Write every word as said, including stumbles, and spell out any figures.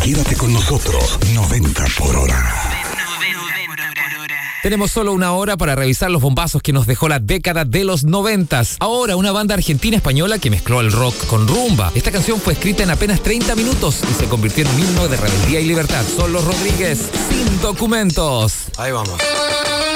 Quédate con nosotros, noventa por hora. Tenemos solo una hora para revisar los bombazos que nos dejó la década de los noventas. Ahora, una banda argentina-española que mezcló el rock con rumba. Esta canción fue escrita en apenas treinta minutos y se convirtió en un himno de rebeldía y libertad. Son Los Rodríguez, Sin Documentos. Ahí vamos.